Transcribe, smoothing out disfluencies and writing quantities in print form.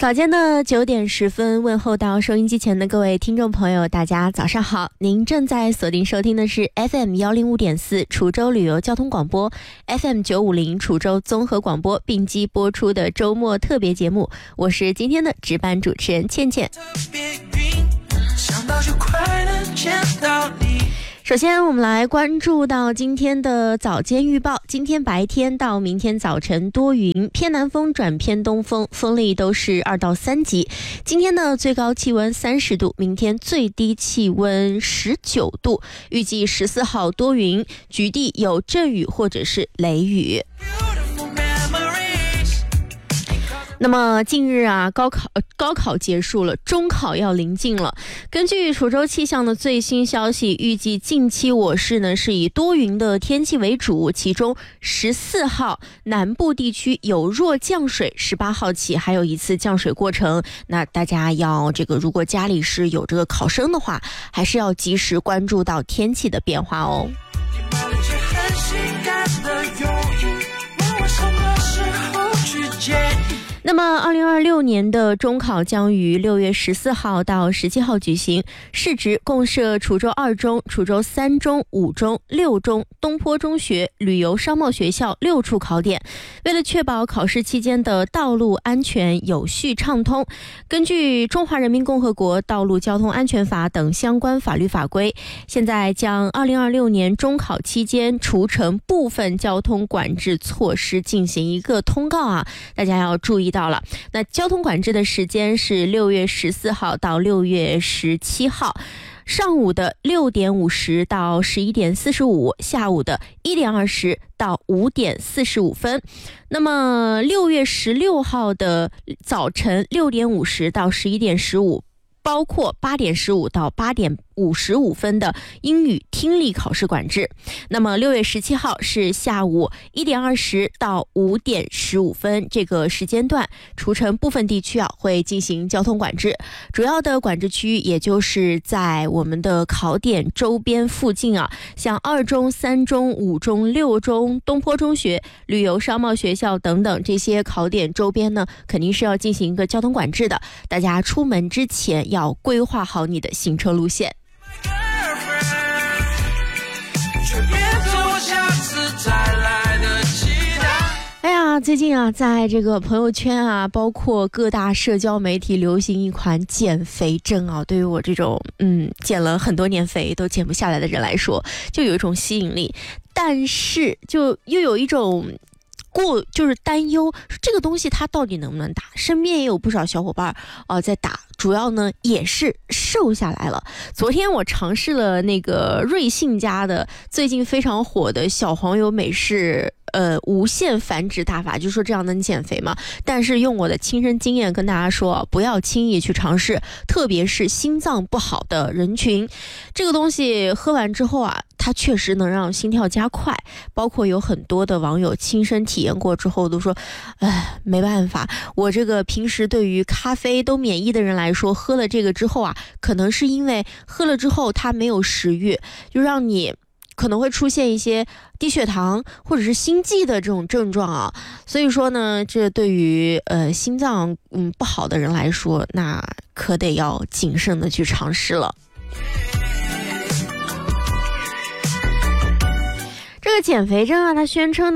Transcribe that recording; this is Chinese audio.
早间的9点10分，问候到收音机前的各位听众朋友，大家早上好。您正在锁定收听的是 FM105.4 滁州旅游交通广播， FM950 滁州综合广播并机播出的周末特别节目，我是今天的值班主持人倩倩。想到就快能见到你。首先我们来关注到今天的早间预报。今天白天到明天早晨多云，偏南风转偏东风，风力都是2到3级。今天的最高气温30度，明天最低气温19度。预计14号多云，局地有阵雨或者是雷雨。那么近日啊，高考结束了，中考要临近了。根据滁州气象的最新消息，预计近期我市呢是以多云的天气为主，其中14号南部地区有弱降水，18号起还有一次降水过程。那大家要如果家里是有这个考生的话，还是要及时关注到天气的变化哦。那么2026年的中考将于6月14号到17号举行，市直共设滁州2中、滁州3中、5中、6中、东坡中学、旅游商贸学校6处考点。为了确保考试期间的道路安全有序畅通，根据《中华人民共和国道路交通安全法》等相关法律法规，现在将2026年中考期间除乘部分交通管制措施进行一个通告啊，大家要注意到了。那交通管制的时间是6月14号到6月17号，上午的6点50到11点45，下午的1点20到5点45分。那么6月16号的早晨6点50到11点15，包括8点15到8点55分的英语听力考试管制。那么6月17号是下午1点20到5点15分，这个时间段除乘部分地区会进行交通管制。主要的管制区域也就是在我们的考点周边附近像2中、3中、5中、6中、东坡中学、旅游商贸学校等等这些考点周边呢，肯定是要进行一个交通管制的。大家出门之前要规划好你的行车路线。最近在这个朋友圈包括各大社交媒体流行一款减肥症对于我这种减了很多年肥都减不下来的人来说，就有一种吸引力，但是就又有一种就是担忧，这个东西它到底能不能打？身边也有不少小伙伴在打，主要呢也是瘦下来了。昨天我尝试了那个瑞幸家的最近非常火的小黄油美式无限繁殖大法，就说这样能减肥吗？但是用我的亲身经验跟大家说，不要轻易去尝试，特别是心脏不好的人群。这个东西喝完之后它确实能让心跳加快，包括有很多的网友亲身体验过之后都说，没办法，我这个平时对于咖啡都免疫的人来说，喝了这个之后可能是因为喝了之后它没有食欲，就让你可能会出现一些低血糖或者是心悸的这种症状所以说呢，这对于心脏不好的人来说，那可得要谨慎的去尝试了。这个减肥针它宣称